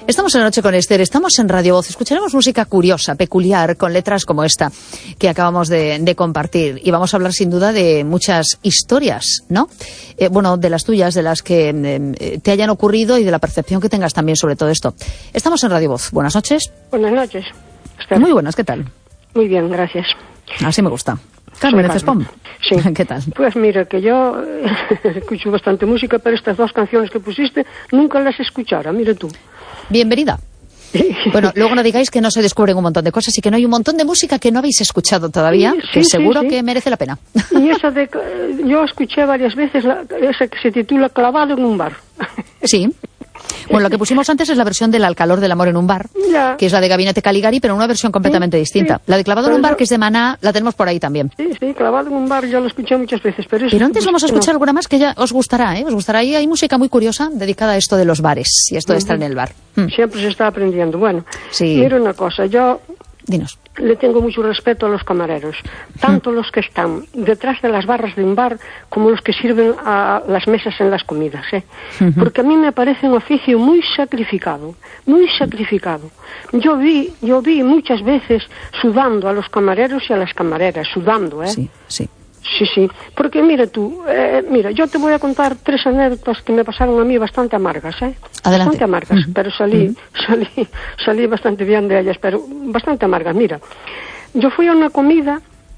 Estamos en La Noche con Esther, estamos en Radio Voz. Escucharemos música curiosa, peculiar, con letras como esta que acabamos de compartir. Y vamos a hablar sin duda de muchas historias, ¿no? Bueno, de las tuyas, de las que te hayan ocurrido y de la percepción que tengas también sobre todo esto. Estamos en Radio Voz. Buenas noches. Buenas noches, Esther. Muy buenas, ¿qué tal? Muy bien, gracias. Así me gusta. Carmen Cespón. Sí. ¿Qué tal? Pues mira, que yo escucho bastante música, pero estas dos canciones que pusiste nunca las escuchara, mira tú. Bienvenida. Bueno, luego no digáis que no se descubren un montón de cosas y que no hay un montón de música que no habéis escuchado todavía, que seguro que merece la pena. Y esa de... Yo escuché varias veces esa que se titula Clavado en un bar. Sí. Bueno, lo que pusimos antes es la versión del Al calor del amor en un bar, ya, que es la de Gabinete Caligari, pero una versión completamente distinta. La de Clavado en un bar, que es de Maná, la tenemos por ahí también. Sí, Clavado en un bar, yo lo escuché muchas veces. Pero antes vamos a escuchar alguna más que ya os gustará, ¿eh? Os gustará. Ahí hay música muy curiosa dedicada a esto de los bares y esto de estar en el bar. Siempre se está aprendiendo. Bueno, sí. Mira una cosa, yo... Dinos. Le tengo mucho respeto a los camareros, tanto los que están detrás de las barras de un bar como los que sirven a las mesas en las comidas, porque a mí me parece un oficio muy sacrificado, muy sacrificado. Yo vi muchas veces sudando a los camareros y a las camareras, sudando, Sí, sí. Sí, porque mira tú, yo te voy a contar 3 anécdotas que me pasaron a mí bastante amargas, Adelante. Bastante amargas, pero salí bastante bien de ellas, pero bastante amargas. Mira, yo fui a una comida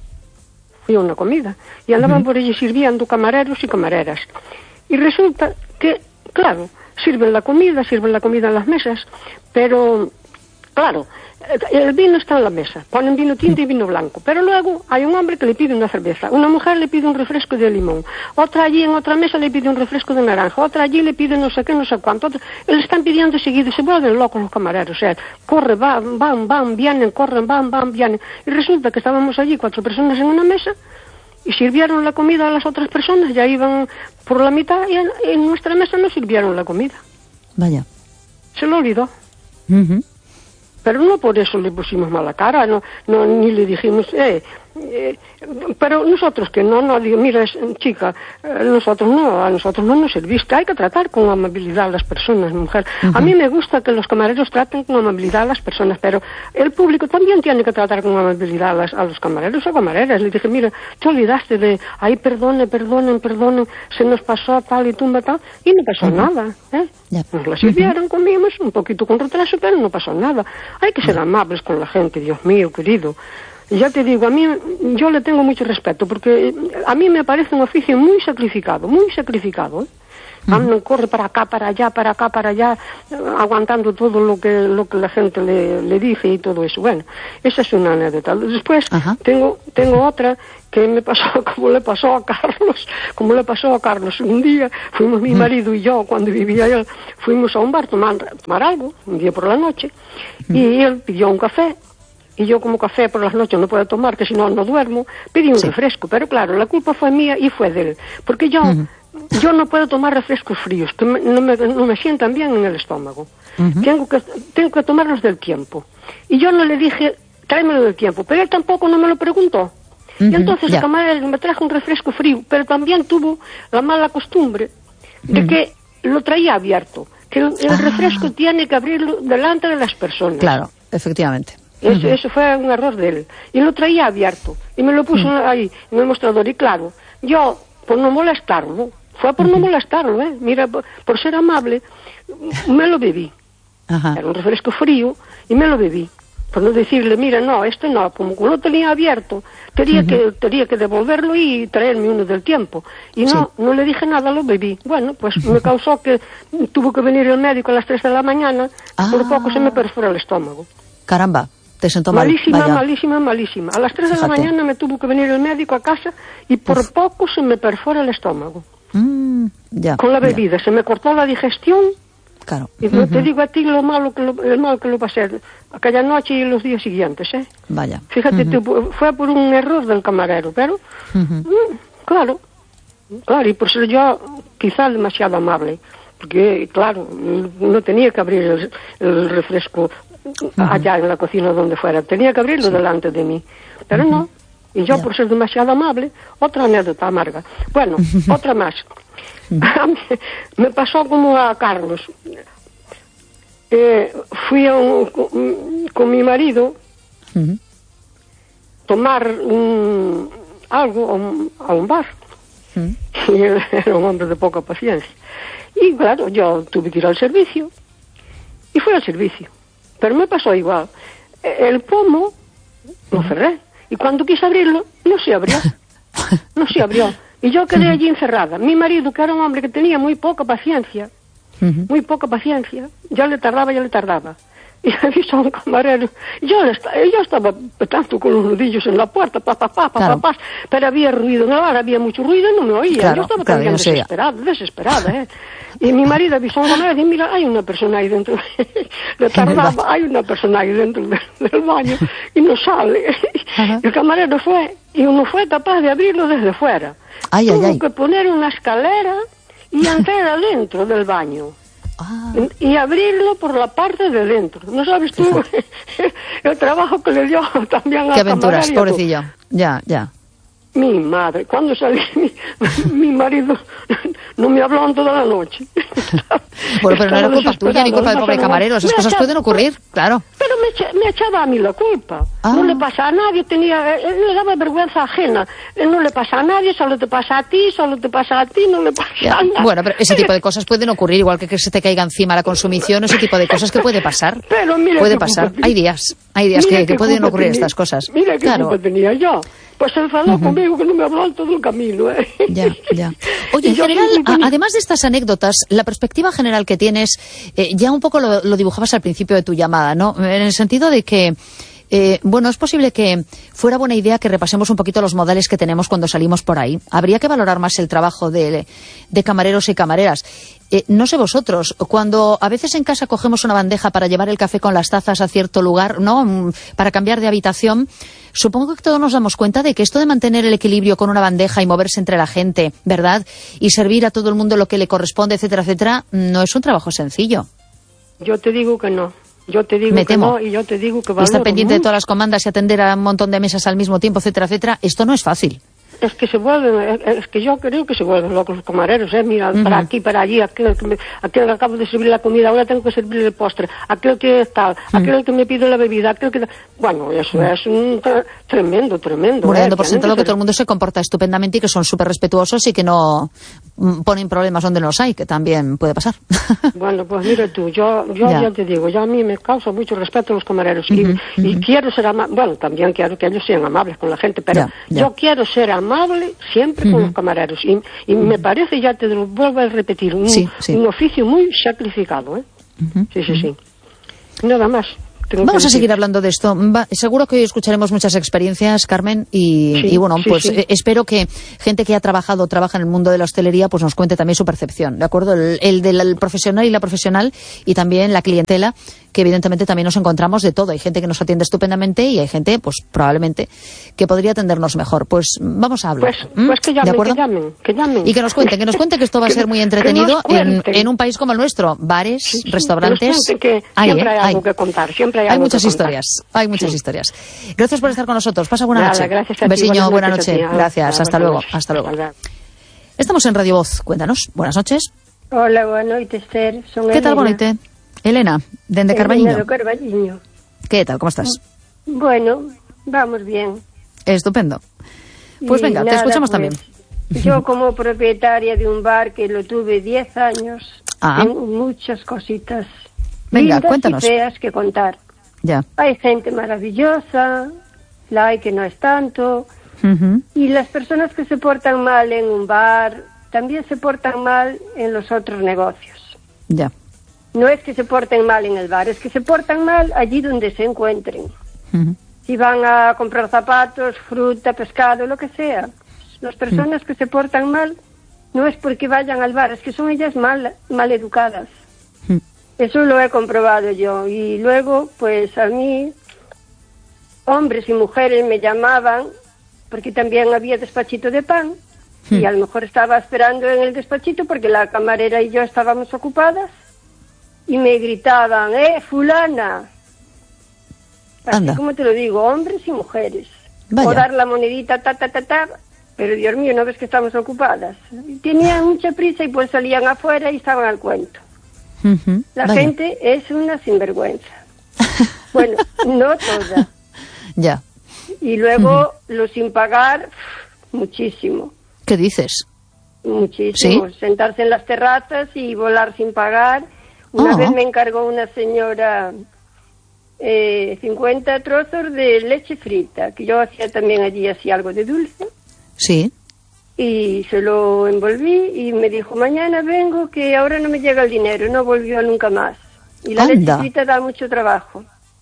y andaban por allí sirviendo camareros y camareras. Y resulta que, claro, sirven la comida en las mesas, pero, claro, el vino está en la mesa, ponen vino tinto y vino blanco, pero luego hay un hombre que le pide una cerveza, una mujer le pide un refresco de limón, otra allí en otra mesa le pide un refresco de naranja, otra allí le pide no sé qué, no sé cuánto, le están pidiendo seguido, se vuelven locos los camareros, corre, van, vienen, corren, van, vienen, y resulta que estábamos allí 4 personas en una mesa, y sirvieron la comida a las otras personas, ya iban por la mitad, y en nuestra mesa no sirvieron la comida. Vaya. Se lo olvidó. Pero no por eso le pusimos mala cara, ni le dijimos, pero nosotros que no digo, mira, chica, a nosotros no nos serviste, hay que tratar con amabilidad a las personas, mujer. A mí me gusta que los camareros traten con amabilidad a las personas, pero el público también tiene que tratar con amabilidad a los camareros o camareras. Le dije, mira, te olvidaste de, perdonen, se nos pasó tal y tumba tal, y no pasó nada, Nos la sirvieron, comimos, un poquito con retraso, pero no pasó nada. Hay que ser amables con la gente, Dios mío, querido. Ya te digo, yo le tengo mucho respeto, porque a mí me parece un oficio muy sacrificado, corre para acá, para allá, aguantando todo lo que la gente le dice y todo eso. Bueno, esa es una anécdota. Después tengo otra que me pasó como le pasó a Carlos. Un día fuimos mi marido y yo, cuando vivía él, fuimos a un bar a tomar algo, un día por la noche, y él pidió un café. Y yo, como café por las noches no puedo tomar, que si no duermo, pedí un refresco. Pero claro, la culpa fue mía y fue de él. Porque yo no puedo tomar refrescos fríos, que no me sientan bien en el estómago. Tengo que tomarlos del tiempo. Y yo no le dije, tráemelo del tiempo, pero él tampoco no me lo preguntó. Y entonces el camarero me trajo un refresco frío, pero también tuvo la mala costumbre de que lo traía abierto. Que el refresco tiene que abrirlo delante de las personas. Claro, efectivamente. Eso fue un error de él. Y lo traía abierto. Y me lo puso ahí, en el mostrador. Y claro, yo, por no molestarlo, mira, por ser amable, me lo bebí. Era un refresco frío y me lo bebí. Por no decirle, mira, no, esto no, como lo tenía abierto, tenía que devolverlo y traerme uno del tiempo. Y no le dije nada, lo bebí. Bueno, pues me causó que tuvo que venir el médico a las 3 de la mañana, por poco se me perforó el estómago. Caramba. Te sentó mal. Malísima. A las 3 de la mañana me tuvo que venir el médico a casa y por poco se me perfora el estómago. Con la bebida. Se me cortó la digestión. Claro. Y te digo a ti el mal que lo pasé aquella noche y los días siguientes, Vaya. Fíjate, fue por un error del camarero, pero claro, y por ser yo quizá demasiado amable, porque claro, no tenía que abrir el refresco allá en la cocina donde fuera, tenía que abrirlo delante de mí, pero no, y yo por ser demasiado amable. Otra anécdota amarga. Bueno, otra más. A mí me pasó como a Carlos. fui con mi marido tomar algo a un bar. Y él era un hombre de poca paciencia. Y claro, yo tuve que ir al servicio. Y fui al servicio. Pero me pasó igual. El pomo lo cerré. Y cuando quise abrirlo, no se abrió. No se abrió. Y yo quedé allí encerrada. Mi marido, que era un hombre que tenía muy poca paciencia, ya le tardaba. Y avisó a un camarero. Yo estaba petando con los nudillos en la puerta, pero había ruido, no, ahora había mucho ruido y no me oía. Claro, yo estaba también desesperada. Y mi marido avisó a un camarero y mira, hay una persona ahí dentro. Le tardaba, hay una persona ahí dentro del baño y no sale. El camarero fue y no fue capaz de abrirlo desde fuera. Tuvo que poner una escalera y entrar adentro del baño. Y abrirlo por la parte de dentro. ¿No sabes tú el trabajo que le dio también a qué aventuras, pobrecillo. Ya. Mi madre, cuando salí, mi marido no me habló en toda la noche. Bueno, pero no era culpa tuya ni culpa del pobre camarero. Esas cosas pueden ocurrir, claro. Pero me echaba a mí la culpa. No le pasa a nadie, le daba vergüenza ajena. No le pasa a nadie, solo te pasa a ti, no le pasa a nadie. Bueno, pero ese tipo de cosas pueden ocurrir, igual que se te caiga encima la consumición, ese tipo de cosas que puede pasar. Pero mira, puede pasar. Hay días que pueden ocurrir estas cosas. Mira qué culpa tenía yo. Pues se enfadó conmigo que no me habló todo el camino. Ya. Oye, en general, además de estas anécdotas, la perspectiva general que tienes, ya un poco lo dibujabas al principio de tu llamada, ¿no? En el sentido de que, es posible que fuera buena idea que repasemos un poquito los modales que tenemos cuando salimos por ahí. Habría que valorar más el trabajo de camareros y camareras. No sé vosotros, cuando a veces en casa cogemos una bandeja para llevar el café con las tazas a cierto lugar, ¿no? Para cambiar de habitación, supongo que todos nos damos cuenta de que esto de mantener el equilibrio con una bandeja y moverse entre la gente, ¿verdad? Y servir a todo el mundo lo que le corresponde, etcétera, etcétera, no es un trabajo sencillo. Yo te digo que no. Yo te digo Me temo. No, y yo te digo que valoro estar pendiente mucho. de todas las comandas y atender a un montón de mesas al mismo tiempo, etcétera, etcétera, esto no es fácil. Es que yo creo que se vuelven locos los camareros, mira, para aquí, para allí, aquel que acabo de servir la comida, ahora tengo que servir el postre, aquel que tal, aquel que me pide la bebida, aquel que... Bueno, eso es un tremendo. Bueno, dando por sentado que todo el mundo se comporta estupendamente y que son súper respetuosos y que no ponen problemas donde no los hay, que también puede pasar. Bueno, pues mira tú, yo ya te digo, a mí me causa mucho respeto los camareros y quiero ser amable, bueno, también quiero que ellos sean amables con la gente, pero yo quiero ser amable siempre con los camareros y me parece, ya te lo vuelvo a repetir, un oficio muy sacrificado, Sí. Nada más. Vamos a seguir hablando de esto. Seguro que hoy escucharemos muchas experiencias, Carmen, y bueno, espero que gente que trabaja en el mundo de la hostelería pues nos cuente también su percepción, ¿de acuerdo? El del profesional y la profesional y también la clientela, que evidentemente también nos encontramos de todo. Hay gente que nos atiende estupendamente y hay gente, pues probablemente, que podría atendernos mejor. Pues vamos a hablar. Pues que llamen, que llamen. Y que nos cuenten que esto va a ser muy entretenido en un país como el nuestro. Bares, restaurantes. Que siempre hay algo que contar, hay muchas historias, historias. Gracias por estar con nosotros. Pasa buena noche. Gracias a ti. Besiño, buena noche. Gracias, hasta luego. Estamos en Radio Voz. Cuéntanos. Buenas noches. Hola, buenas noches, Esther. ¿Qué tal, buenas noches? Elena, dende Carballiño. Carballiño. ¿Qué tal? ¿Cómo estás? Bueno, vamos bien. Estupendo. Pues venga, te escuchamos también. Yo como propietaria de un bar que lo tuve 10 años, tengo muchas cositas venga, cuéntanos. Y feas que contar. Ya. Hay gente maravillosa, la hay que no es tanto, y las personas que se portan mal en un bar también se portan mal en los otros negocios. Ya. No es que se porten mal en el bar, es que se portan mal allí donde se encuentren. Si van a comprar zapatos, fruta, pescado, lo que sea. Las personas que se portan mal no es porque vayan al bar, es que son ellas mal educadas. Eso lo he comprobado yo. Y luego, pues a mí, hombres y mujeres me llamaban, porque también había despachito de pan, y a lo mejor estaba esperando en el despachito porque la camarera y yo estábamos ocupadas, y me gritaban, fulana. Así como te lo digo, hombres y mujeres. Vaya. O dar la monedita, pero Dios mío, ¿no ves que estamos ocupadas? Tenían mucha prisa y pues salían afuera y estaban al cuento. La gente es una sinvergüenza. Bueno, no toda. Ya. Y luego lo sin pagar, muchísimo. ¿Qué dices? Muchísimo. ¿Sí? Sentarse en las terrazas y volar sin pagar. Una vez me encargó una señora 50 trozos de leche frita, que yo hacía también allí, hacía algo de dulce. Sí. Y se lo envolví y me dijo, mañana vengo, que ahora no me llega el dinero. No volvió nunca más. Y la leche frita da mucho trabajo.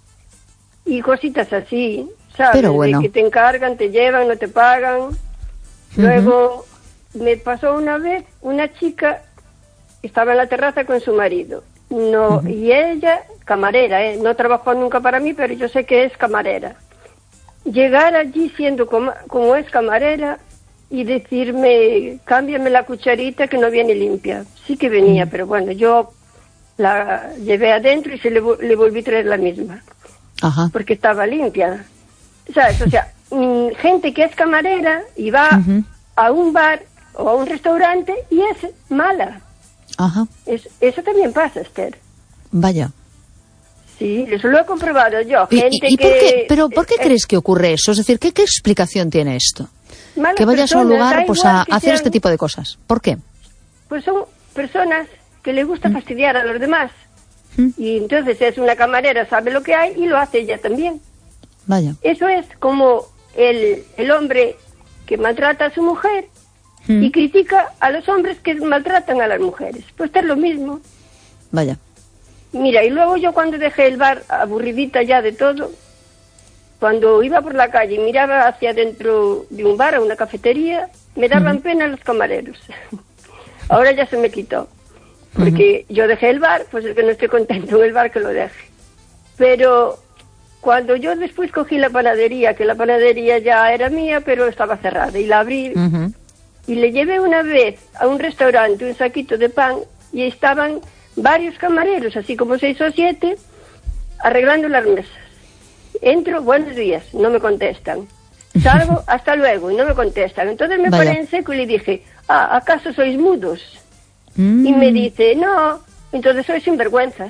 Y cositas así, ¿sabes? Pero bueno. De que te encargan, te llevan, no te pagan. Luego me pasó una vez una chica, estaba en la terraza con su marido. No, y ella, camarera, no trabajó nunca para mí, pero yo sé que es camarera. Llegar allí siendo como es camarera y decirme, cámbiame la cucharita que no viene limpia. Sí que venía, pero bueno, yo la llevé adentro y le volví a traer la misma. Ajá. Porque estaba limpia. ¿Sabes? O sea, gente que es camarera y va a un bar o a un restaurante y es mala. Ajá. Eso también pasa, Esther. Vaya. Sí, eso lo he comprobado yo. ¿Pero por qué crees que ocurre eso? Es decir, ¿qué explicación tiene esto? Malas que vayas a un lugar pues a hacer sean, este tipo de cosas. ¿Por qué? Pues son personas que les gusta fastidiar a los demás. Y entonces es una camarera, sabe lo que hay y lo hace ella también. Vaya. Eso es como el hombre que maltrata a su mujer y critica a los hombres que maltratan a las mujeres. Pues es lo mismo. Vaya. Mira, y luego yo cuando dejé el bar, aburridita ya de todo, cuando iba por la calle y miraba hacia dentro de un bar o una cafetería, me daban pena los camareros. Ahora ya se me quitó. Porque yo dejé el bar, pues el que no esté contento en el bar que lo deje. Pero cuando yo después cogí la panadería, que la panadería ya era mía, pero estaba cerrada, y la abrí, y le llevé una vez a un restaurante un saquito de pan, y estaban varios camareros, así como 6 o 7, arreglando las mesas. Entro, buenos días, no me contestan. Salgo, hasta luego, y no me contestan. Entonces me paré en seco y le dije, ¿acaso sois mudos? Y me dice, no, entonces sois sinvergüenzas.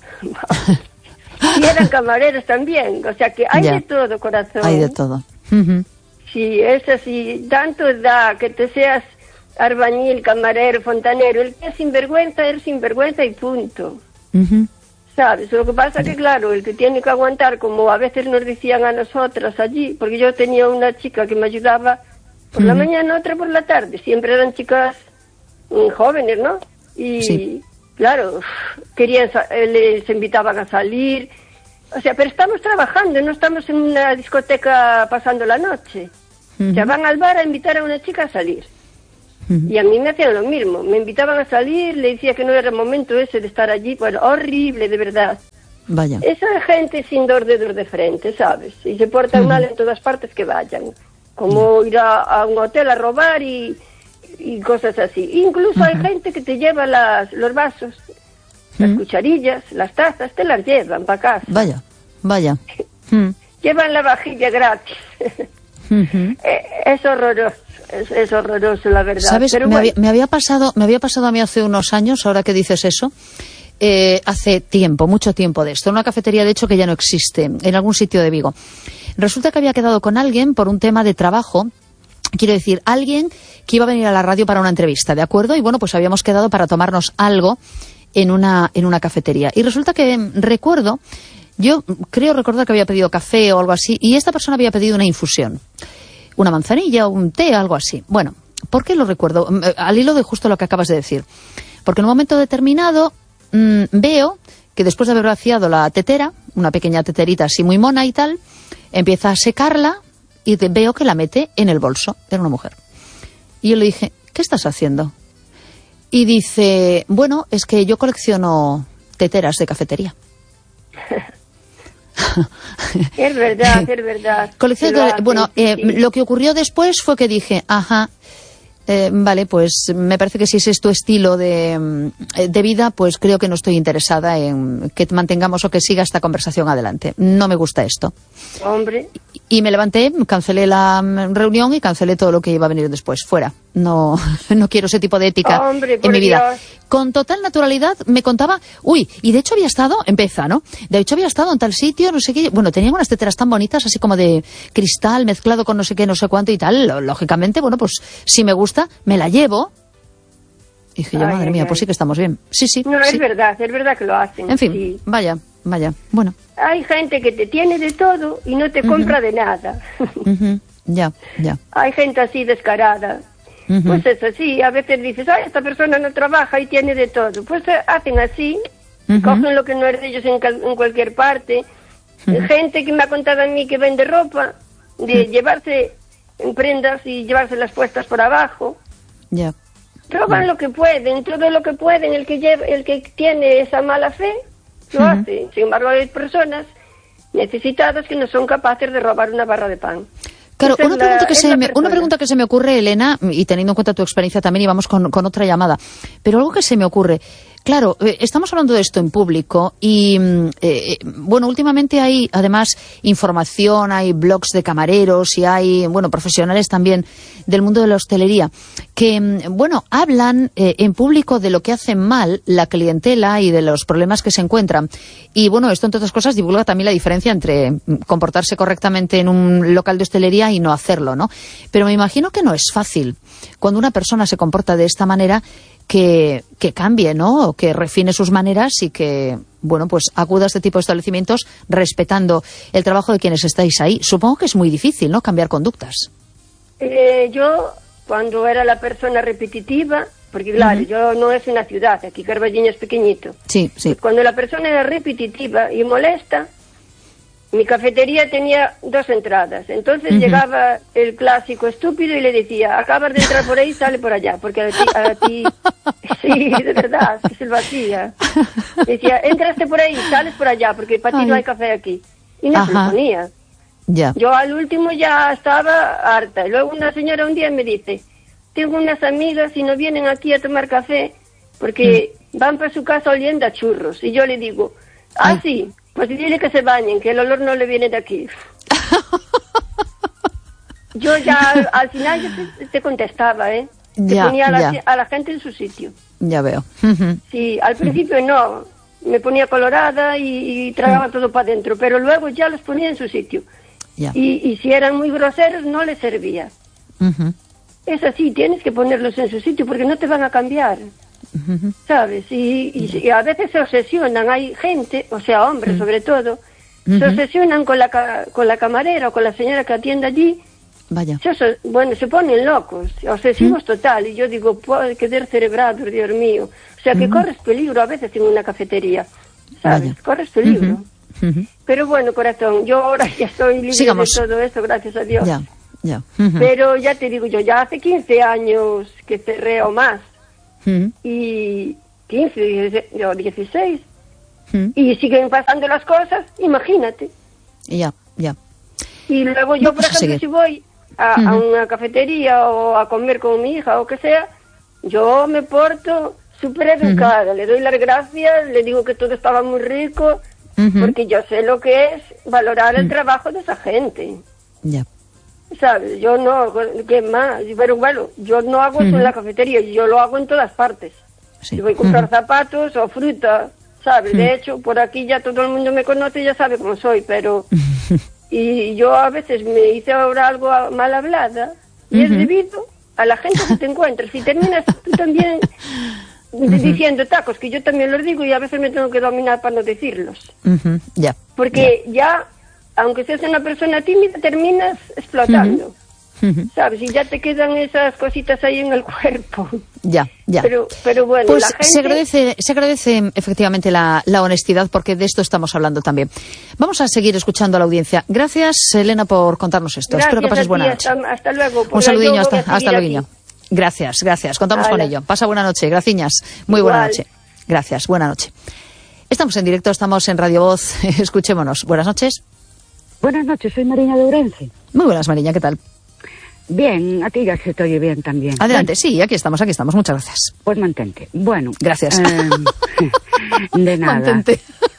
Y eran camareros también, o sea que hay de todo, corazón. Hay de todo. Sí, es así, tanto da que te seas albañil, camarero, fontanero, el que es sinvergüenza y punto. ¿Sabes? Lo que pasa que, claro, el que tiene que aguantar, como a veces nos decían a nosotras allí, porque yo tenía una chica que me ayudaba por la mañana, otra por la tarde, siempre eran chicas jóvenes, ¿no? Y claro, les invitaban a salir, o sea, pero estamos trabajando, no estamos en una discoteca pasando la noche. O sea, van al bar a invitar a una chica a salir. Y a mí me hacían lo mismo, me invitaban a salir, le decía que no era el momento ese de estar allí, bueno, horrible, de verdad. Vaya. Esa gente sin dos dedos de frente, ¿sabes? Y se portan mal en todas partes que vayan. Como ir a un hotel a robar y cosas así. Incluso hay gente que te lleva los vasos, las cucharillas, las tazas, te las llevan para casa. Vaya. Llevan la vajilla gratis. Es horroroso. Es horroroso, la verdad. ¿Sabes? Pero me había pasado a mí hace unos años, ahora que dices eso, hace tiempo, mucho tiempo de esto, en una cafetería de hecho que ya no existe, en algún sitio de Vigo. Resulta que había quedado con alguien por un tema de trabajo, quiero decir, alguien que iba a venir a la radio para una entrevista, ¿de acuerdo? Y bueno, pues habíamos quedado para tomarnos algo en una cafetería. Y resulta que yo creo recordar que había pedido café o algo así, y esta persona había pedido una infusión. Una manzanilla, un té, algo así. Bueno, ¿por qué lo recuerdo? Al hilo de justo lo que acabas de decir. Porque en un momento determinado veo que después de haber vaciado la tetera, una pequeña teterita así muy mona y tal, empieza a secarla y veo que la mete en el bolso. Era una mujer. Y yo le dije, ¿qué estás haciendo? Y dice, bueno, es que yo colecciono teteras de cafetería. Es verdad. Bueno, lo que ocurrió después fue que dije, vale, pues me parece que si ese es tu estilo de vida, pues creo que no estoy interesada en que mantengamos o que siga esta conversación adelante. No me gusta esto. Hombre. Y me levanté, cancelé la reunión y cancelé todo lo que iba a venir después. Fuera. No quiero ese tipo de ética en mi vida. Dios. Con total naturalidad me contaba, y de hecho había estado, ¿no? De hecho había estado en tal sitio, no sé qué, bueno, tenían unas teteras tan bonitas, así como de cristal mezclado con no sé qué, no sé cuánto y tal. Lógicamente, bueno, pues si me gusta, me la llevo. Y dije yo, madre mía, pues sí que estamos bien. Sí. No, sí. es verdad que lo hacen. En fin, sí. vaya, bueno. Hay gente que te tiene de todo y no te compra de nada. Ya. Hay gente así descarada. Pues eso, sí, a veces dices, esta persona no trabaja y tiene de todo. Pues hacen así, cogen lo que no es de ellos en cualquier parte. Gente que me ha contado a mí que vende ropa, de llevarse en prendas y llevárselas puestas por abajo. Ya. Roban lo que pueden, todo lo que pueden. El que tiene esa mala fe, lo hace. Sin embargo, hay personas necesitadas que no son capaces de robar una barra de pan. Claro, una pregunta que se me ocurre, Elena, y teniendo en cuenta tu experiencia también, y vamos con otra llamada, pero algo que se me ocurre, claro, estamos hablando de esto en público y, bueno, últimamente hay además información, hay blogs de camareros y hay, bueno, profesionales también del mundo de la hostelería que, bueno, hablan en público de lo que hacen mal la clientela y de los problemas que se encuentran. Y, bueno, esto, entre otras cosas, divulga también la diferencia entre comportarse correctamente en un local de hostelería y no hacerlo, ¿no? Pero me imagino que no es fácil cuando una persona se comporta de esta manera que cambie, ¿no? O que refine sus maneras y que, bueno, pues acuda a este tipo de establecimientos respetando el trabajo de quienes estáis ahí. Supongo que es muy difícil, ¿no?, cambiar conductas. Yo, cuando era la persona repetitiva, porque claro, yo no es una ciudad, aquí Carballiño es pequeñito. Sí. Cuando la persona era repetitiva y molesta, mi cafetería tenía 2 entradas. Entonces llegaba el clásico estúpido y le decía, acabas de entrar por ahí, sale por allá, porque a ti sí, de verdad, se lo hacía. Decía, entraste por ahí, sales por allá, porque para ti no hay café aquí. Y no se lo ponía. Ya. Yo al último ya estaba harta. Y luego una señora un día me dice, tengo unas amigas y no vienen aquí a tomar café porque van para su casa oliendo a churros. Y yo le digo, sí, pues dile que se bañen, que el olor no le viene de aquí. Yo ya al final yo te contestaba, Te ponía a la gente en su sitio. Ya veo. Sí, al principio no, me ponía colorada y tragaba todo para adentro, pero luego ya los ponía en su sitio. Y si eran muy groseros no les servía. Es así, tienes que ponerlos en su sitio porque no te van a cambiar. ¿Sabes? Y a veces se obsesionan, hay gente, o sea, hombres sobre todo, se obsesionan con la camarera o con la señora que atiende allí. Vaya. Se ponen locos, obsesivos total, y yo digo, puede quedar cerebrados, Dios mío. O sea, que corres peligro a veces en una cafetería, ¿sabes? Vaya. Corres peligro. Pero bueno, corazón, yo ahora ya estoy libre de todo esto, gracias a Dios. Ya. Pero ya te digo yo, ya hace 15 años que cerré o más. Y 15, 16. Y siguen pasando las cosas, imagínate. Ya. Y luego yo, por ejemplo, si voy a una cafetería o a comer con mi hija o que sea, yo me porto súper educada, le doy las gracias, le digo que todo estaba muy rico, porque yo sé lo que es valorar el trabajo de esa gente. Ya. ¿Sabes? Yo no, ¿qué más? Pero bueno, yo no hago eso en la cafetería, yo lo hago en todas partes. Sí. Yo voy a comprar zapatos o fruta, ¿sabes? De hecho, por aquí ya todo el mundo me conoce y ya sabe cómo soy, pero... Y yo a veces me hice ahora algo mal hablada, y es debido a la gente que te encuentras. Si terminas tú también diciendo tacos, que yo también los digo y a veces me tengo que dominar para no decirlos. Porque ya, aunque seas una persona tímida, terminas explotando. ¿Sabes? Y ya te quedan esas cositas ahí en el cuerpo. Ya. Pero bueno, pues la gente... se agradece efectivamente la honestidad, porque de esto estamos hablando también. Vamos a seguir escuchando a la audiencia. Gracias, Elena, por contarnos esto. Gracias. Espero que pases buena noche. Hasta luego. Un saludinho, hasta luego. Gracias. Contamos con ello. Pasa buena noche. Graciñas. Muy buena noche. Gracias. Buena noche. Estamos en directo, estamos en Radio Voz. Escuchémonos. Buenas noches. Buenas noches, soy Mariña de Ourense. Muy buenas, Mariña, ¿qué tal? Bien, a ti ya se te oye bien también. Adelante, sí, aquí estamos, muchas gracias. Pues mantente. Bueno. Gracias. De nada. Mantente.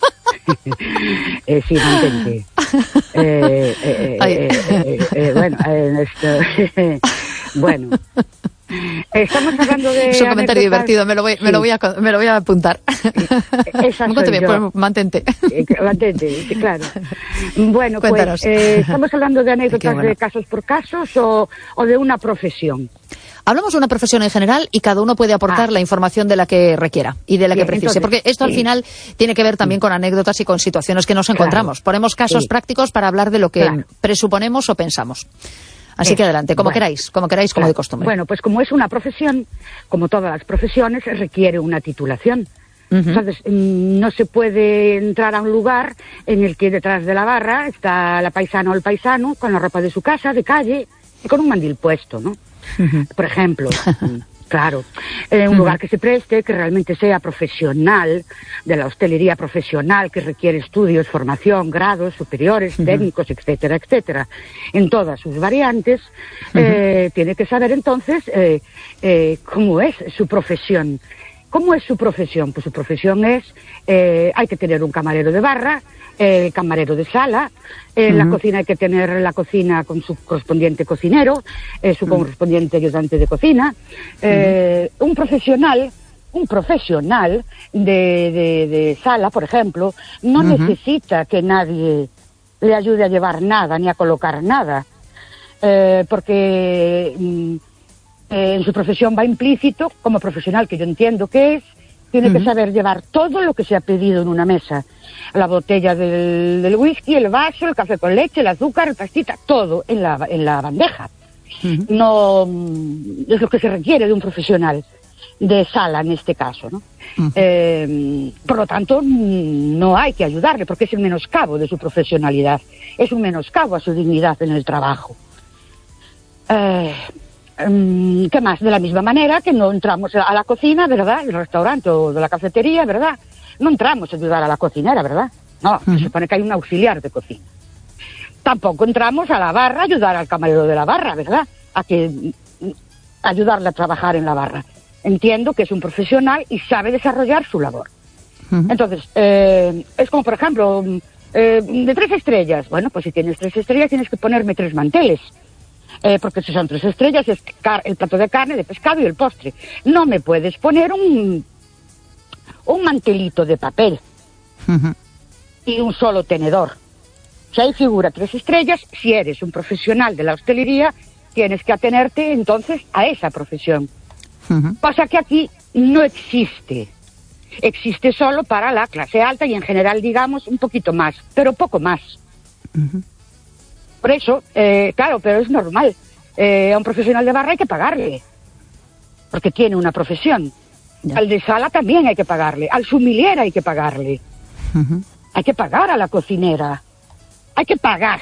Sí, mantente. Bueno, esto... bueno, Estamos hablando de... Es un comentario divertido, me lo voy a apuntar. Pues mantente. Mantente, claro. Bueno, cuéntanos. Pues estamos hablando de anécdotas de casos por casos o de una profesión. Hablamos de una profesión en general y cada uno puede aportar la información de la que requiera y de la que precise. Entonces, porque esto al final tiene que ver también con anécdotas y con situaciones que nos encontramos. Ponemos casos prácticos para hablar de lo que presuponemos o pensamos. Así que adelante, como queráis, como de costumbre. Bueno, pues como es una profesión, como todas las profesiones, requiere una titulación. Entonces, no se puede entrar a un lugar en el que detrás de la barra está la paisana o el paisano con la ropa de su casa, de calle, y con un mandil puesto, ¿no? Por ejemplo, claro, un lugar que se preste, que realmente sea profesional, de la hostelería profesional, que requiere estudios, formación, grados superiores, técnicos, etcétera, etcétera, en todas sus variantes, tiene que saber entonces cómo es su profesión. ¿Cómo es su profesión? Pues su profesión es, hay que tener un camarero de barra, el camarero de sala, la cocina hay que tener la cocina con su correspondiente cocinero, su correspondiente ayudante de cocina, un profesional de sala, por ejemplo, no necesita que nadie le ayude a llevar nada ni a colocar nada, porque en su profesión va implícito, como profesional que yo entiendo que es, tiene que saber llevar todo lo que se ha pedido en una mesa. La botella del whisky, el vaso, el café con leche, el azúcar, el pastita, todo en la bandeja. No es lo que se requiere de un profesional de sala en este caso, ¿no? Por lo tanto, no hay que ayudarle porque es el menoscabo de su profesionalidad. Es un menoscabo a su dignidad en el trabajo. ¿Qué más? De la misma manera que no entramos a la cocina, ¿verdad? Del restaurante o de la cafetería, ¿verdad? No entramos a ayudar a la cocinera, ¿verdad? No, se supone que hay un auxiliar de cocina. Tampoco entramos a la barra a ayudar al camarero de la barra, ¿verdad? Ayudarle a trabajar en la barra. Entiendo que es un profesional y sabe desarrollar su labor. Entonces, es como, por ejemplo, de 3 estrellas. Bueno, pues si tienes 3 estrellas tienes que ponerme 3 manteles. Porque si son 3 estrellas es el plato de carne, de pescado y el postre. No me puedes poner un mantelito de papel y un solo tenedor. Si ahí figura 3 estrellas, si eres un profesional de la hostelería, tienes que atenerte entonces a esa profesión. Pasa que aquí no existe. Existe solo para la clase alta y en general, digamos, un poquito más, pero poco más. Por eso, claro, pero es normal. A un profesional de barra hay que pagarle, porque tiene una profesión. Al de sala también hay que pagarle, al sommelier hay que pagarle. Hay que pagar a la cocinera. Hay que pagar.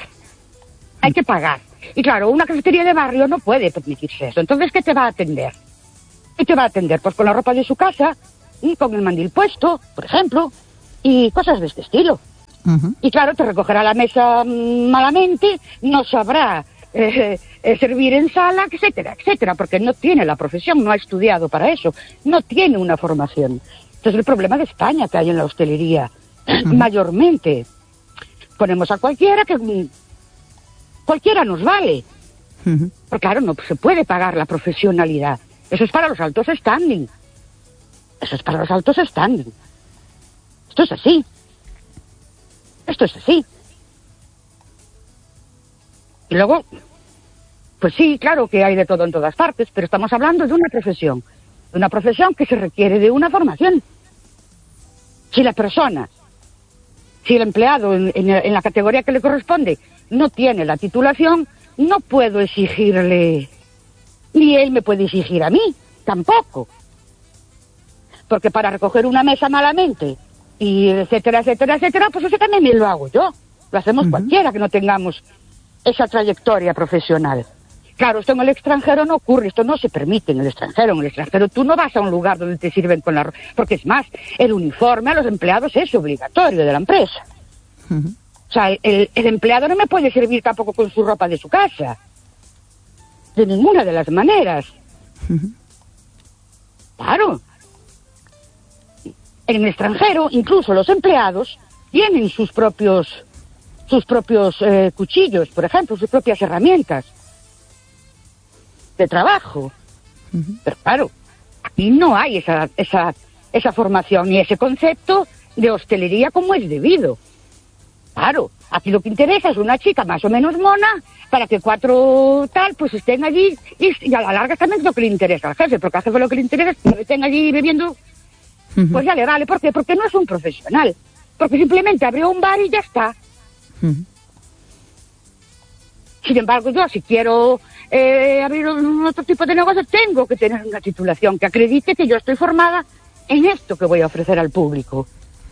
Y claro, una cafetería de barrio no puede permitirse eso. Entonces, ¿qué te va a atender? ¿Qué te va a atender? Pues con la ropa de su casa y con el mandil puesto, por ejemplo, y cosas de este estilo. Y claro, te recogerá la mesa malamente, no sabrá servir en sala, etcétera, etcétera, porque no tiene la profesión, no ha estudiado para eso, no tiene una formación. Entonces el problema de España que hay en la hostelería, mayormente. Ponemos a cualquiera que cualquiera nos vale. Pero claro, no se puede pagar la profesionalidad. Eso es para los altos standing. Esto es así. Y luego, pues sí, claro que hay de todo en todas partes, pero estamos hablando de una profesión que se requiere de una formación. Si el empleado en la categoría que le corresponde no tiene la titulación, no puedo exigirle, ni él me puede exigir a mí, tampoco. Porque para recoger una mesa malamente, y etcétera, etcétera, etcétera, pues eso también lo hago yo. Lo hacemos cualquiera que no tengamos esa trayectoria profesional. Claro, esto en el extranjero no ocurre, esto no se permite en el extranjero. En el extranjero tú no vas a un lugar donde te sirven con la... Porque es más, el uniforme a los empleados es obligatorio de la empresa. O sea, el empleado no me puede servir tampoco con su ropa de su casa. De ninguna de las maneras. Claro. En el extranjero, incluso los empleados tienen sus propios cuchillos, por ejemplo, sus propias herramientas de trabajo. Pero claro, aquí no hay esa formación ni ese concepto de hostelería como es debido. Claro, aquí lo que interesa es una chica más o menos mona para que 4 tal pues estén allí y a la larga también es lo que le interesa al jefe, porque al jefe lo que le interesa es que estén allí bebiendo, pues ya le vale. ¿Por qué? Porque no es un profesional, porque simplemente abrió un bar y ya está. Sin embargo, yo si quiero abrir otro tipo de negocio, tengo que tener una titulación que acredite que yo estoy formada en esto que voy a ofrecer al público.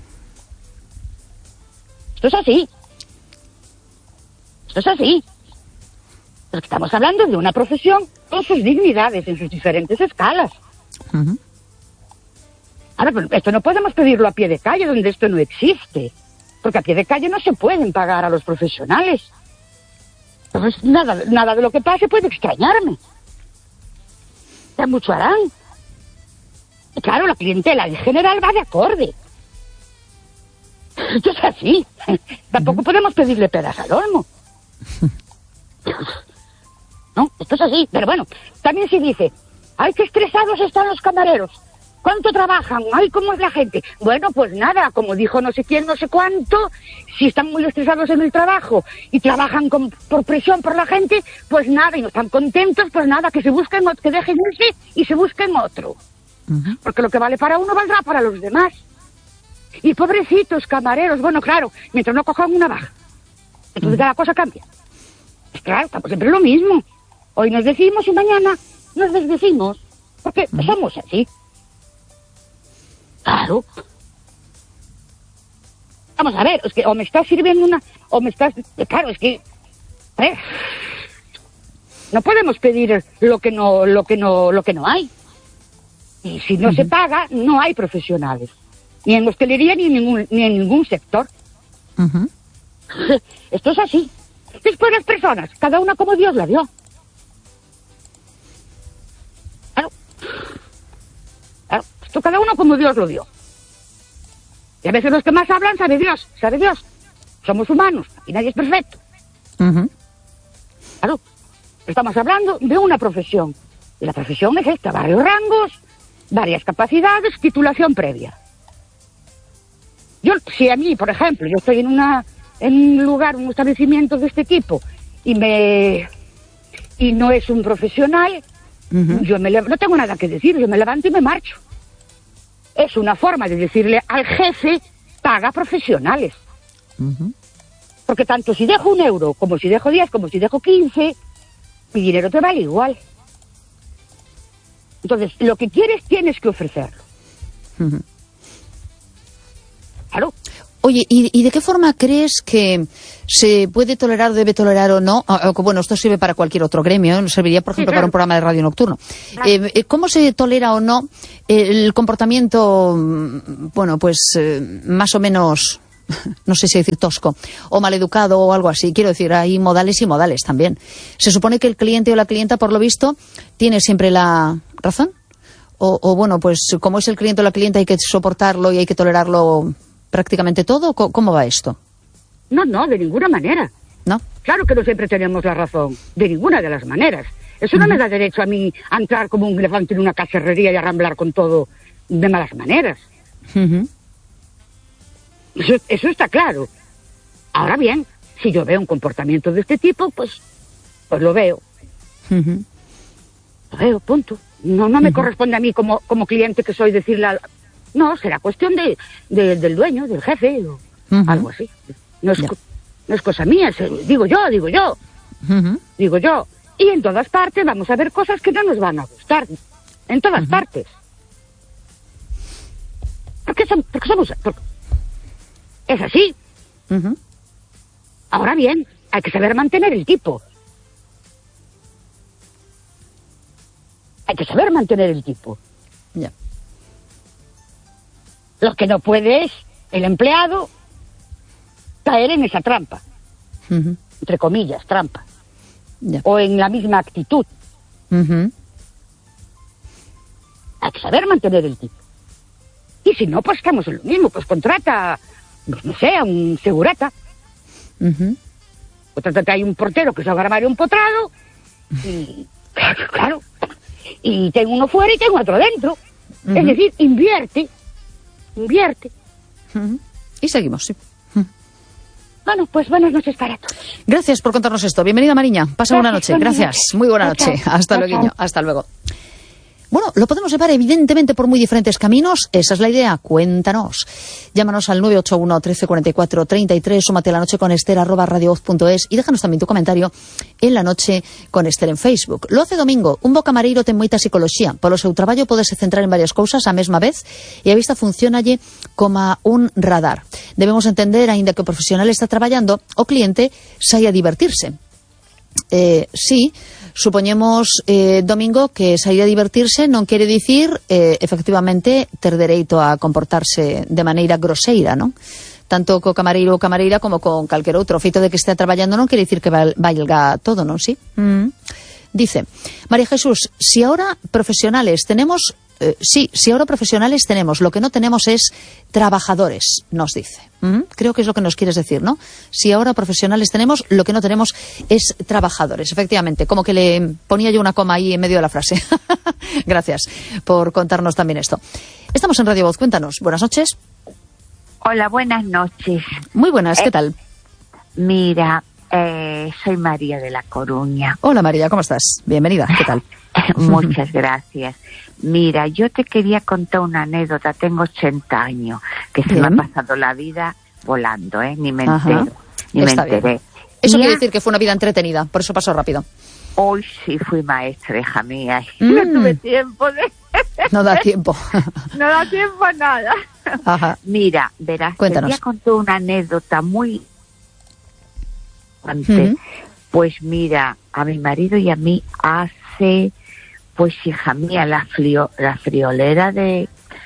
Esto es así. Esto es así. Porque estamos hablando de una profesión con sus dignidades en sus diferentes escalas. Ahora, pero esto no podemos pedirlo a pie de calle, donde esto no existe. Porque a pie de calle no se pueden pagar a los profesionales. Entonces, nada de lo que pase puede extrañarme. Ya mucho harán. Y claro, la clientela en general va de acorde. Esto es así. Tampoco podemos pedirle peras al olmo. No, esto es así. Pero bueno, también se dice, ay, qué estresados están los camareros. ¿Cuánto trabajan? Ay, ¿cómo es la gente? Bueno, pues nada, como dijo no sé quién, no sé cuánto, si están muy estresados en el trabajo y trabajan por presión por la gente, pues nada, y no están contentos, pues nada, que se busquen, que dejen irse y se busquen otro. Porque lo que vale para uno valdrá para los demás. Y pobrecitos camareros, bueno, claro, mientras no cojan una baja. Entonces la cosa cambia. Pues claro, estamos siempre lo mismo. Hoy nos decimos y mañana nos desdecimos. Porque somos así. Claro. Vamos a ver, es que o me estás sirviendo una, o me estás... Claro, es que... no podemos pedir lo que no hay. Y si no se paga, no hay profesionales. Ni en hostelería ni en ningún sector. Esto es así. Después las personas, cada una como Dios la dio. Claro. Esto cada uno como Dios lo dio. Y a veces los que más hablan, sabe Dios. Somos humanos y nadie es perfecto. Claro. Estamos hablando de una profesión. Y la profesión es esta, varios rangos, varias capacidades, titulación previa. Si a mí, por ejemplo, yo estoy en un lugar, un establecimiento de este tipo, y no es un profesional, yo no tengo nada que decir, yo me levanto y me marcho. Es una forma de decirle al jefe, paga profesionales. Porque tanto si dejo 1 euro, como si dejo 10, como si dejo 15, mi dinero te vale igual. Entonces, lo que quieres, tienes que ofrecerlo. Claro. Oye, ¿y de qué forma crees que se puede tolerar, debe tolerar o no? Bueno, esto sirve para cualquier otro gremio, serviría, por ejemplo, para un programa de radio nocturno. ¿Cómo se tolera o no el comportamiento, bueno, pues más o menos, no sé si decir tosco, o maleducado o algo así? Quiero decir, hay modales y modales también. Se supone que el cliente o la clienta, por lo visto, tiene siempre la razón. O bueno, pues como es el cliente o la clienta hay que soportarlo y hay que tolerarlo prácticamente todo. ¿Cómo va esto? No, de ninguna manera. ¿No? Claro que no siempre tenemos la razón, de ninguna de las maneras. Eso no me da derecho a mí a entrar como un elefante en una cacharrería y arramblar con todo de malas maneras. Eso está claro. Ahora bien, si yo veo un comportamiento de este tipo, pues lo veo. Lo veo, punto. No me corresponde a mí como cliente que soy decirle no, será cuestión del dueño, del jefe, o algo así. No es cosa mía, digo yo. Digo yo. Y en todas partes vamos a ver cosas que no nos van a gustar. En todas partes. Porque es así. Ahora bien, hay que saber mantener el tipo. Ya. Lo que no puede es el empleado caer en esa trampa. Entre comillas, trampa. Ya. O en la misma actitud. Hay que saber mantener el tipo. Y si no, pues estamos en lo mismo. Pues contrata, no sé, a un segurata. O trata que hay un portero que se va a armar un potrado. Y claro. y tengo uno fuera y tengo otro dentro. Es decir, invierte. Y seguimos, sí. Bueno, pues buenas noches para todos. Gracias por contarnos esto. Bienvenida, Mariña. Pasa buena noche. Gracias. Muy buena noche. Hasta luego. Hasta luego. Bueno, lo podemos llevar evidentemente por muy diferentes caminos. Esa es la idea. Cuéntanos. Llámanos al 981 13 44 33. Súmate a La Noche con Esther @radiovoz.es y déjanos también tu comentario en La Noche con Esther en Facebook. Lo hace Domingo. Un bo camareiro ten moita psicología. Polo seu traballo podese centrar en varias cousas á mesma vez e a vista funcionalle como un radar. Debemos entender, aínda que o profesional está traballando, o cliente sai a divertirse. Sí, supoñemos, Domingo, que sair a divertirse non quere dicir, efectivamente, ter dereito a comportarse de maneira groseira, non? Tanto co camareiro ou camareira como con calquer outro. O feito de que estea traballando non quere dicir que valga todo, non? Sí? Dice María Jesús, si ahora profesionales tenemos... si ahora profesionales tenemos, lo que no tenemos es trabajadores, nos dice. Creo que es lo que nos quieres decir, ¿no? Si ahora profesionales tenemos, lo que no tenemos es trabajadores. Efectivamente, como que le ponía yo una coma ahí en medio de la frase. Gracias por contarnos también esto. Estamos en Radio Voz, cuéntanos. Buenas noches. Hola, buenas noches. Muy buenas, ¿qué tal? Mira, soy María de La Coruña. Hola María, ¿cómo estás? Bienvenida, ¿qué tal? Muchas gracias. Mira, yo te quería contar una anécdota. Tengo 80 años, que se me ha pasado la vida volando, Ni me enteré. Bien. Eso quiere decir que fue una vida entretenida, por eso pasó rápido. Hoy sí fui maestra, hija mía. No tuve tiempo de... No da tiempo. No da tiempo a nada. Ajá. Mira, verás, cuéntanos. Te voy a contar una anécdota muy... Pues mira, a mi marido y a mí hace... Pues hija mía, la friolera de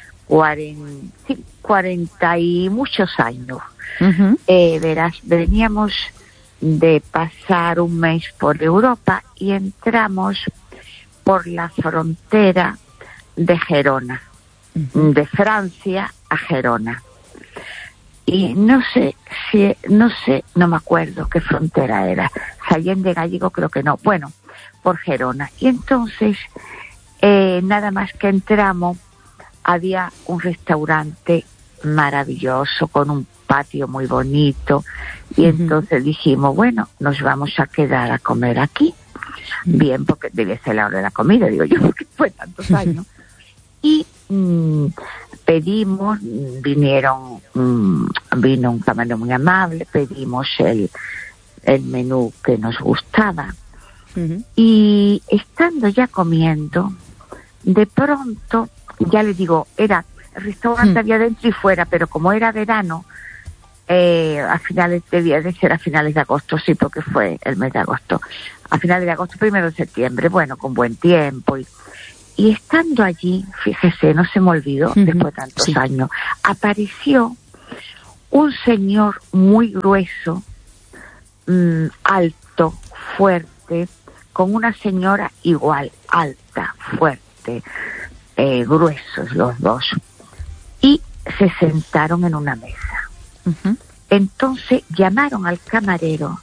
40 y muchos años. Verás, veníamos de pasar un mes por Europa y entramos por la frontera de Gerona, de Francia a Gerona. Y no me acuerdo qué frontera era. Sallén de Gallego creo que no. Bueno, por Gerona. Y entonces, nada más que entramos, había un restaurante maravilloso con un patio muy bonito. Y entonces dijimos, bueno, nos vamos a quedar a comer aquí. Bien, porque debía ser la hora de la comida, digo yo, porque fue tantos años. Y pedimos, vino un camarero muy amable, pedimos el menú que nos gustaba. Y estando ya comiendo, de pronto, ya le digo, el restaurante había dentro y fuera, pero como era verano, debía de ser a finales de agosto, sí, porque fue el mes de agosto, a finales de agosto, 1 de septiembre, bueno, con buen tiempo. Y estando allí, fíjese, no se me olvidó, después de tantos años, apareció un señor muy grueso, alto, fuerte, con una señora igual, alta, fuerte, gruesos los dos, y se sentaron en una mesa. Entonces llamaron al camarero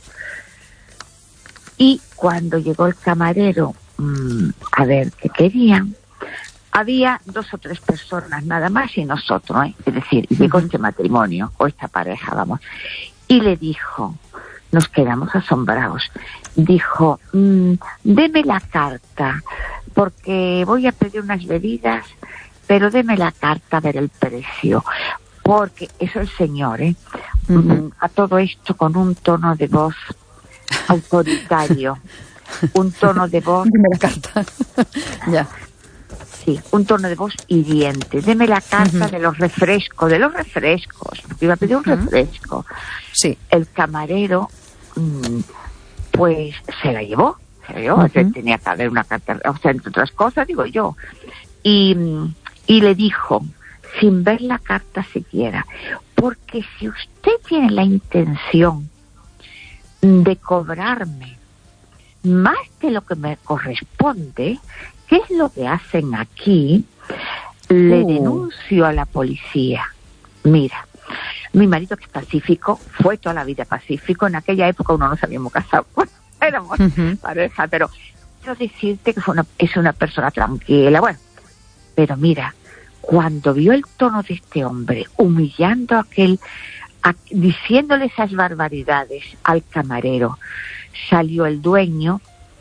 y cuando llegó el camarero a ver qué querían, había 2 o 3 personas nada más y nosotros, es decir, llegó este matrimonio o esta pareja, vamos, y le dijo, nos quedamos asombrados, dijo, deme la carta porque voy a pedir unas bebidas, pero deme la carta a ver el precio, porque eso el señor, a todo esto con un tono de voz autoritario, un tono de voz... Deme la carta. Ya. Sí, un tono de voz hiriente. Deme la carta de los refrescos, porque iba a pedir un refresco. Sí. El camarero, pues, se la llevó. Tenía que haber una carta, o sea, entre otras cosas, digo yo. Y le dijo, sin ver la carta siquiera, porque si usted tiene la intención de cobrarme más de lo que me corresponde, ¿qué es lo que hacen aquí? Le denuncio a la policía. Mira, mi marido, que es pacífico, fue toda la vida pacífico. En aquella época uno no se habíamos casado, éramos pareja, pero quiero decirte que es una persona tranquila, bueno, pero mira, cuando vio el tono de este hombre, humillando diciéndole esas barbaridades al camarero, salió el dueño,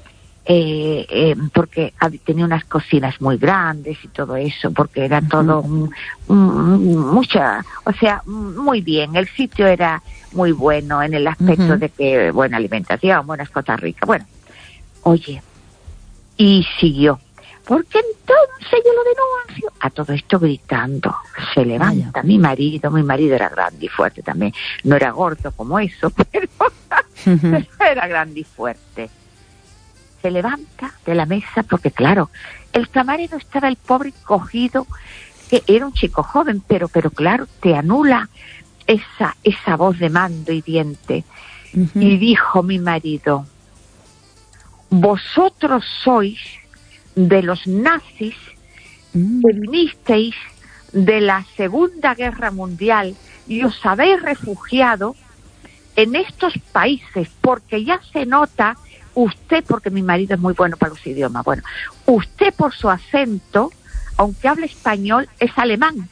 porque tenía unas cocinas muy grandes y todo eso, porque era todo muy bien, el sitio era muy bueno en el aspecto de que buena alimentación, buenas cosas ricas, bueno, oye, y siguió, porque entonces yo lo denuncio, a todo esto gritando, se levanta mi marido era grande y fuerte también, no era gordo como eso, pero era grande y fuerte. Se levanta de la mesa porque, claro, el camarero estaba el pobre cogido, que era un chico joven, pero claro, te anula esa voz de mando y diente. Y dijo mi marido, vosotros sois de los nazis que vinisteis de la Segunda Guerra Mundial y os habéis refugiado en estos países, porque ya se nota usted, porque mi marido es muy bueno para los idiomas, bueno, usted por su acento, aunque hable español, es alemán.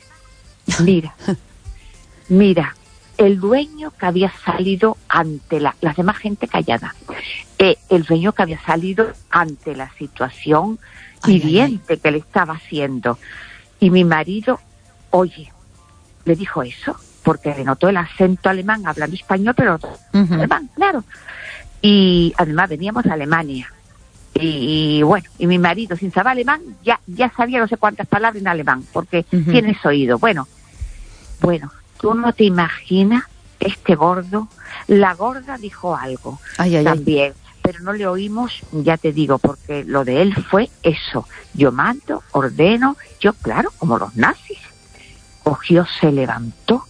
Mira, el dueño que había salido ante la demás gente callada, el dueño que había salido ante la situación hiriente que le estaba haciendo, y mi marido, oye, le dijo eso, porque le notó el acento alemán, hablando español, pero alemán, claro. Y además veníamos de Alemania y bueno, y mi marido sin saber alemán ya sabía no sé cuántas palabras en alemán porque tienes oído, bueno, tú no te imaginas este gordo, la gorda dijo algo también, pero no le oímos, ya te digo, porque lo de él fue eso, yo mando, ordeno, yo claro, como los nazis, cogió, se levantó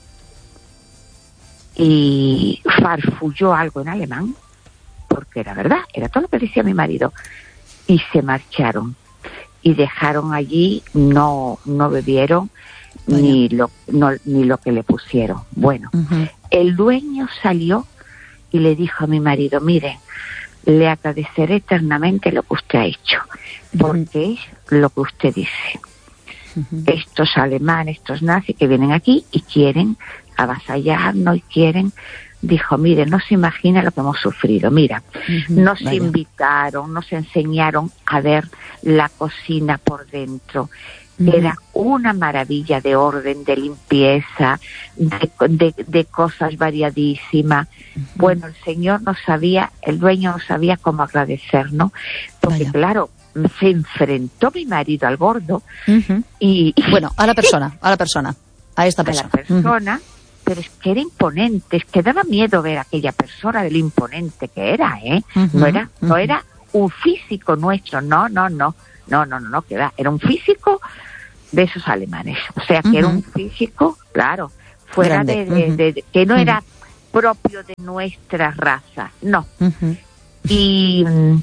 y farfulló algo en alemán, porque era verdad, era todo lo que decía mi marido, y se marcharon y dejaron allí, no bebieron ni lo que le pusieron. Bueno, el dueño salió y le dijo a mi marido, mire, le agradeceré eternamente lo que usted ha hecho, porque es lo que usted dice. Estos alemanes, estos nazis que vienen aquí y quieren avasallarnos y quieren... Dijo, mire, no se imagina lo que hemos sufrido. Mira, nos invitaron, nos enseñaron a ver la cocina por dentro. Era una maravilla de orden, de limpieza, de cosas variadísimas. Bueno, el dueño no sabía cómo agradecernos, porque claro, se enfrentó mi marido al gordo y... Bueno, a esta persona. Pero es que era imponente, es que daba miedo ver a aquella persona de lo imponente que era, no era un físico nuestro, no, que era un físico de esos alemanes, o sea que era un físico, claro, fuera de que no era propio de nuestra raza, no. Y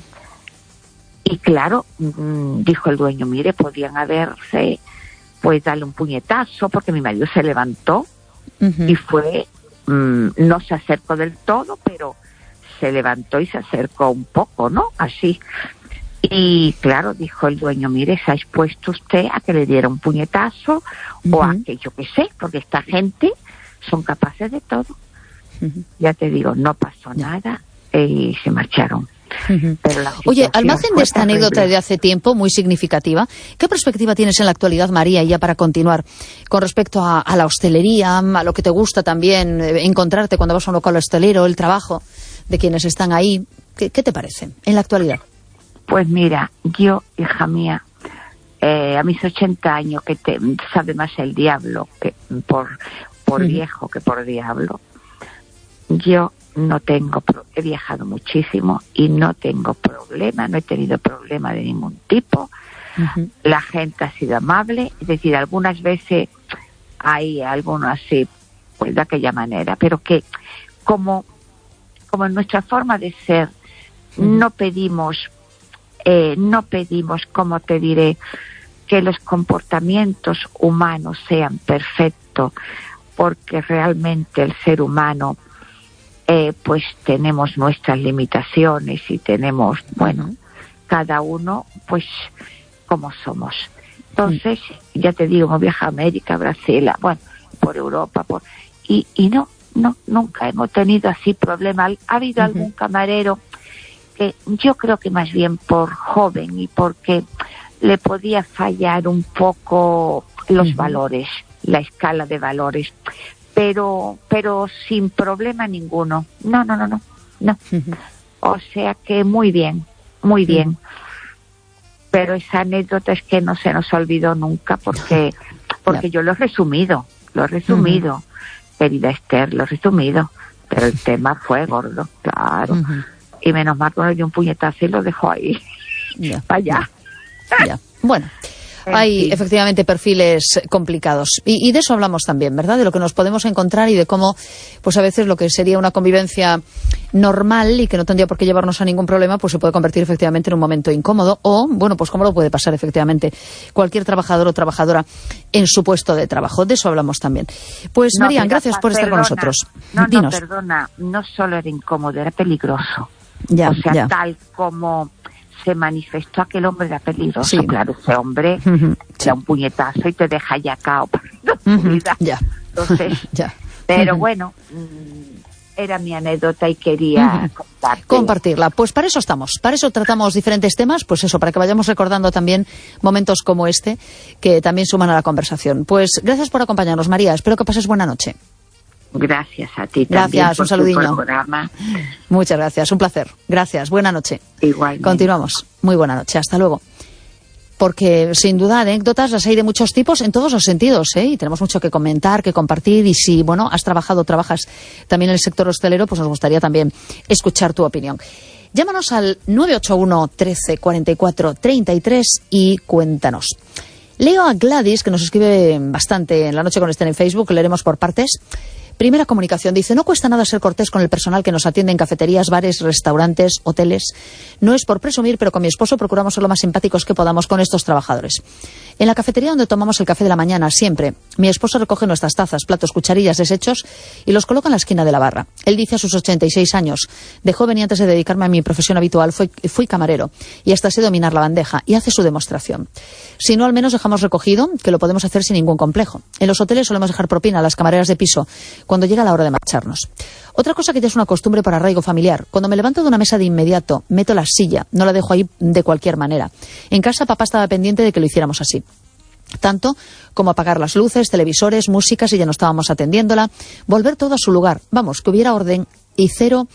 claro, dijo el dueño, mire, podían haberse, pues darle un puñetazo, porque mi marido se levantó, y fue, no se acercó del todo, pero se levantó y se acercó un poco, ¿no? Así. Y claro, dijo el dueño, mire, se ha expuesto usted a que le diera un puñetazo o a que yo qué sé, porque esta gente son capaces de todo. Ya te digo, no pasó nada y se marcharon. Pero oye, al margen de esta anécdota de hace tiempo, muy significativa, ¿qué perspectiva tienes en la actualidad, María, ya para continuar, con respecto a la hostelería, a lo que te gusta también encontrarte cuando vas a un local hostelero, el trabajo de quienes están ahí? ¿Qué te parece en la actualidad? Pues mira, yo, hija mía, a mis 80 años, que sabe más el diablo que por viejo que por diablo, yo no tengo, he viajado muchísimo y no tengo problema, no he tenido problema de ningún tipo. La gente ha sido amable, es decir, algunas veces hay algunos así, pues de aquella manera, pero que como en nuestra forma de ser, no pedimos, como te diré, que los comportamientos humanos sean perfectos, porque realmente el ser humano pues tenemos nuestras limitaciones y tenemos, bueno, cada uno, pues, como somos. Entonces, ya te digo, hemos viajado a América, Brasil, bueno, por Europa, y no, nunca hemos tenido así problemas. Ha habido algún camarero que yo creo que más bien por joven y porque le podía fallar un poco los valores, la escala de valores, pero sin problema ninguno. No. O sea que muy bien. Pero esa anécdota es que no se nos olvidó nunca porque yo lo he resumido, querida Esther, lo he resumido, pero el tema fue gordo, claro. Y menos mal que me dio un puñetazo y lo dejó ahí, para allá. Ya. Bueno, hay efectivamente perfiles complicados y de eso hablamos también, ¿verdad? De lo que nos podemos encontrar y de cómo, pues a veces lo que sería una convivencia normal y que no tendría por qué llevarnos a ningún problema, pues se puede convertir efectivamente en un momento incómodo o, bueno, pues cómo lo puede pasar efectivamente cualquier trabajador o trabajadora en su puesto de trabajo. De eso hablamos también. Pues María, gracias por estar con nosotros. No, perdona, no solo era incómodo, era peligroso. Tal como se manifestó aquel hombre era peligroso. Sí. Claro, ese hombre da un puñetazo y te deja ya cao. Entonces, pero bueno, era mi anécdota y quería compartirla. Pues para eso estamos, para eso tratamos diferentes temas, pues eso, para que vayamos recordando también momentos como este que también suman a la conversación. Pues gracias por acompañarnos, María, espero que pases buena noche. Gracias a ti también. Gracias, un saludillo. Muchas gracias, un placer. Gracias, buena noche. Igualmente. Continuamos. Muy buena noche, hasta luego. Porque sin duda anécdotas las hay de muchos tipos en todos los sentidos, ¿eh? Y tenemos mucho que comentar, que compartir, y si, bueno, has trabajado, trabajas también en el sector hostelero, pues nos gustaría también escuchar tu opinión. Llámanos al 981 13 44 33 y cuéntanos. Leo a Gladys, que nos escribe bastante en La Noche con Esther en Facebook, leeremos por partes. Primera comunicación, dice: no cuesta nada ser cortés con el personal que nos atiende en cafeterías, bares, restaurantes, hoteles. No es por presumir, pero con mi esposo procuramos ser lo más simpáticos que podamos con estos trabajadores. En la cafetería donde tomamos el café de la mañana, siempre, mi esposo recoge nuestras tazas, platos, cucharillas, desechos y los coloca en la esquina de la barra. Él dice a sus 86 años, de joven y antes de dedicarme a mi profesión habitual, fui camarero y hasta sé dominar la bandeja, y hace su demostración. Si no, al menos dejamos recogido, que lo podemos hacer sin ningún complejo. En los hoteles solemos dejar propina a las camareras de piso cuando llega la hora de marcharnos. Otra cosa que ya es una costumbre por arraigo familiar: cuando me levanto de una mesa de inmediato, meto la silla, no la dejo ahí de cualquier manera. En casa papá estaba pendiente de que lo hiciéramos así. Tanto como apagar las luces, televisores, música si ya no estábamos atendiéndola, volver todo a su lugar. Vamos, que hubiera orden y cero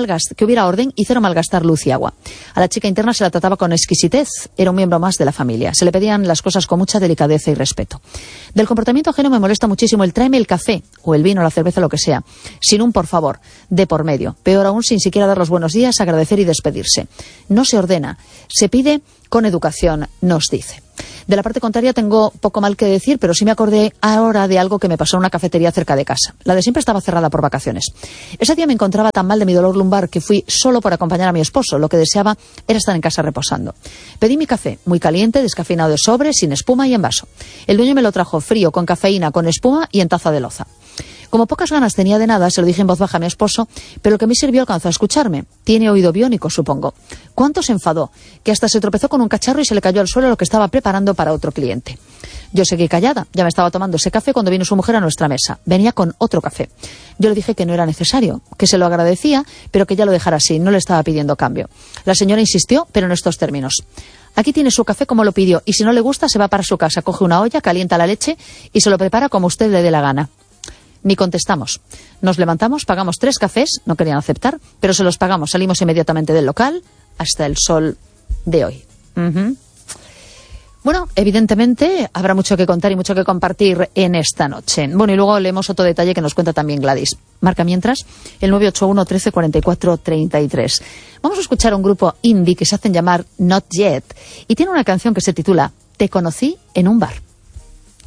malgastar luz y agua. A la chica interna se la trataba con exquisitez, era un miembro más de la familia. Se le pedían las cosas con mucha delicadeza y respeto. Del comportamiento ajeno me molesta muchísimo el tráeme el café, o el vino, la cerveza, lo que sea, sin un por favor, de por medio. Peor aún, sin siquiera dar los buenos días, agradecer y despedirse. No se ordena, se pide con educación, nos dice. De la parte contraria tengo poco mal que decir, pero sí me acordé ahora de algo que me pasó en una cafetería cerca de casa. La de siempre estaba cerrada por vacaciones. Ese día me encontraba tan mal de mi dolor lumbar que fui solo por acompañar a mi esposo. Lo que deseaba era estar en casa reposando. Pedí mi café, muy caliente, descafeinado de sobre, sin espuma y en vaso. El dueño me lo trajo frío, con cafeína, con espuma y en taza de loza. Como pocas ganas tenía de nada, se lo dije en voz baja a mi esposo, pero lo que me sirvió alcanzó a escucharme. Tiene oído biónico, supongo. ¿Cuánto se enfadó? Que hasta se tropezó con un cacharro y se le cayó al suelo lo que estaba preparando para otro cliente. Yo seguí callada. Ya me estaba tomando ese café cuando vino su mujer a nuestra mesa. Venía con otro café. Yo le dije que no era necesario, que se lo agradecía, pero que ya lo dejara así, no le estaba pidiendo cambio. La señora insistió, pero en estos términos: aquí tiene su café como lo pidió, y si no le gusta se va para su casa, coge una olla, calienta la leche y se lo prepara como usted le dé la gana. Ni contestamos. Nos levantamos, pagamos 3 cafés, no querían aceptar, pero se los pagamos. Salimos inmediatamente del local hasta el sol de hoy. Bueno, evidentemente habrá mucho que contar y mucho que compartir en esta noche. Bueno, y luego leemos otro detalle que nos cuenta también Gladys. Marca mientras el 981 13 44 33. Vamos a escuchar a un grupo indie que se hacen llamar Not Yet y tiene una canción que se titula Te conocí en un bar.